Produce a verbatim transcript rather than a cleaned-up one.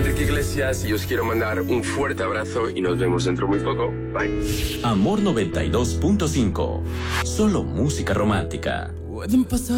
Enrique Iglesias y os quiero mandar un fuerte abrazo y nos vemos dentro muy poco. Bye. Amor noventa y dos punto cinco. Solo música romántica. Pueden pasar